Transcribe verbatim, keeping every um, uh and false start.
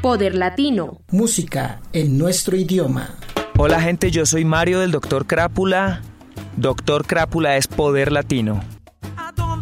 Poder Latino. Música en nuestro idioma. Hola gente, yo soy Mario del Doctor Crápula. Doctor Crápula es Poder Latino.